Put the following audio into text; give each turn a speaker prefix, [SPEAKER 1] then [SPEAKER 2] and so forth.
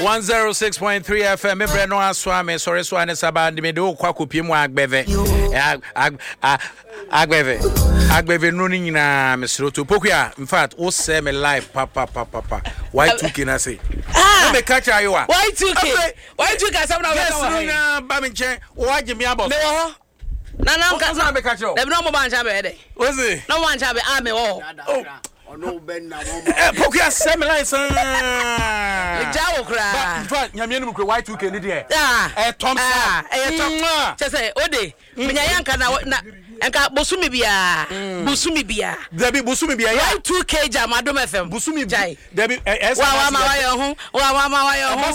[SPEAKER 1] 106.3 FM me no aswa me sorry so ane saba de me de okwa kopie mu agbeve agbeve no ni nyina me sroto pokua in fact o say me live papa y2k na say me catch ayowa
[SPEAKER 2] y2k some na
[SPEAKER 1] yes na ba me chen o age me abos
[SPEAKER 2] na nka
[SPEAKER 1] na me catch o
[SPEAKER 2] dem no mo ban cha be de
[SPEAKER 1] o say
[SPEAKER 2] no wan cha be me o
[SPEAKER 3] no ben na mo
[SPEAKER 1] pokua say me live san
[SPEAKER 2] jawo kra
[SPEAKER 1] in fact nyame no kra y2k ni de
[SPEAKER 2] Thompson
[SPEAKER 1] Thompson
[SPEAKER 2] che say ode menya yanka na enka busumi bia
[SPEAKER 1] Debi busumi bia
[SPEAKER 2] y2k jam adom fm
[SPEAKER 1] busumi
[SPEAKER 2] jai
[SPEAKER 1] Debi
[SPEAKER 2] wa ma wa yo ho